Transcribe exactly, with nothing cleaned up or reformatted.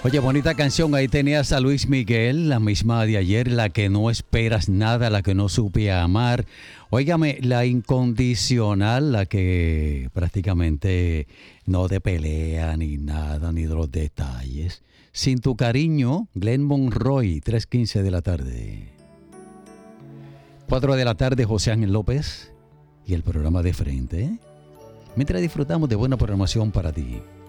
Oye, bonita canción. Ahí tenías a Luis Miguel, la misma de ayer, la que no esperas nada, la que no supe amar. Óigame, la incondicional, la que prácticamente no de pelea ni nada, ni de los detalles. Sin tu cariño, Glenn Monroy, tres quince de la tarde. cuatro de la tarde, José Ángel López y el programa de frente. Mientras disfrutamos de buena programación para ti.